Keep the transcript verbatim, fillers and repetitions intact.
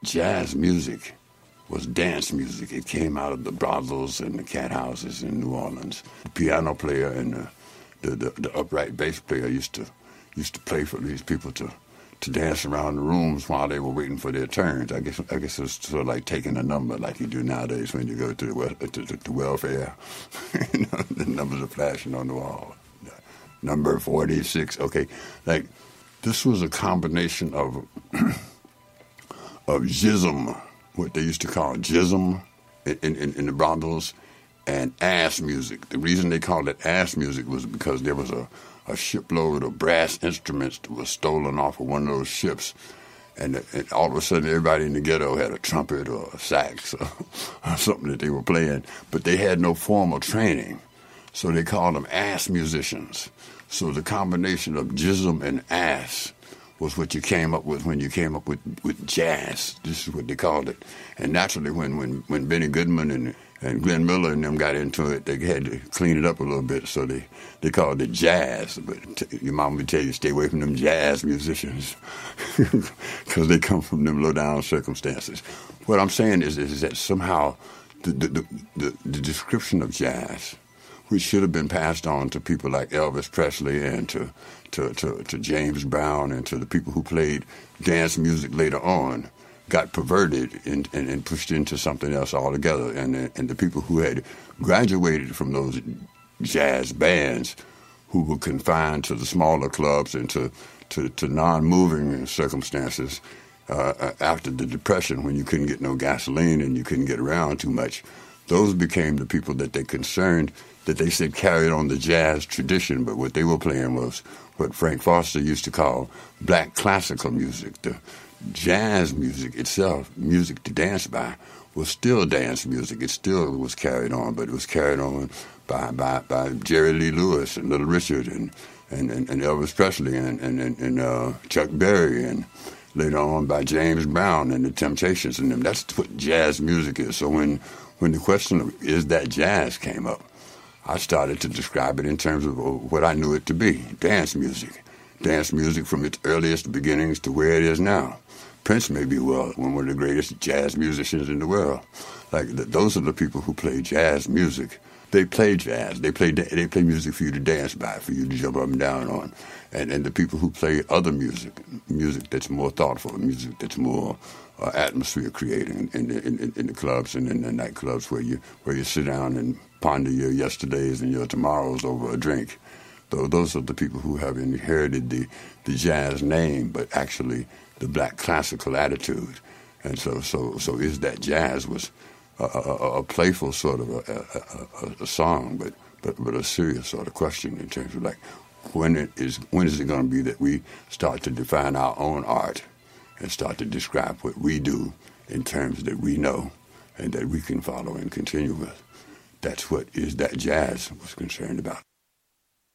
jazz music was dance music. It came out of the brothels and the cat houses in New Orleans. The piano player and the, the, the, the upright bass player used to used to play for these people to, to dance around the rooms while they were waiting for their turns. I guess I guess it was sort of like taking a number like you do nowadays when you go to the, wel- to, to, to welfare. You know, the numbers are flashing on the wall. Number forty-six. Okay, like this was a combination of of jism, what they used to call jism in, in, in the brothels, and ass music. The reason they called it ass music was because there was a, a shipload of brass instruments that was stolen off of one of those ships, and, and all of a sudden everybody in the ghetto had a trumpet or a sax or, or something that they were playing, but they had no formal training, so they called them ass musicians. So the combination of jism and ass was what you came up with when you came up with, with jazz. This is what they called it. And naturally, when, when, when Benny Goodman and, and Glenn Miller and them got into it, they had to clean it up a little bit, so they, they called it jazz. But t- your mom would tell you, stay away from them jazz musicians because they come from them low-down circumstances. What I'm saying is, is that somehow the, the, the, the, the description of jazz, which should have been passed on to people like Elvis Presley and to, to, to, to James Brown and to the people who played dance music later on, got perverted and, and, and pushed into something else altogether. And, and the people who had graduated from those jazz bands who were confined to the smaller clubs and to, to, to non-moving circumstances uh, after the Depression, when you couldn't get no gasoline and you couldn't get around too much, those became the people that they concerned, that they said carried on the jazz tradition, but what they were playing was what Frank Foster used to call black classical music. The jazz music itself, music to dance by, was still dance music. It still was carried on, but it was carried on by by, by Jerry Lee Lewis and Little Richard and, and, and, and Elvis Presley and, and, and, and uh, Chuck Berry, and later on by James Brown and the Temptations and them. That's what jazz music is. So when, when the question of is that jazz came up, I started to describe it in terms of what I knew it to be, dance music. Dance music from its earliest beginnings to where it is now. Prince may be well one of the greatest jazz musicians in the world. Like the, those are the people who play jazz music. They play jazz. They play they play music for you to dance by, for you to jump up and down on. And and the people who play other music, music that's more thoughtful, music that's more uh, atmosphere creating in the, in, in the clubs and in the nightclubs where you where you sit down and ponder your yesterdays and your tomorrows over a drink. Though those are the people who have inherited the, the jazz name, but actually the black classical attitude. And so so so is that jazz was a, a, a playful sort of a, a, a, a song, but, but but a serious sort of question in terms of like when it is when is it going to be that we start to define our own art and start to describe what we do in terms that we know and that we can follow and continue with. That's what is that jazz was concerned about.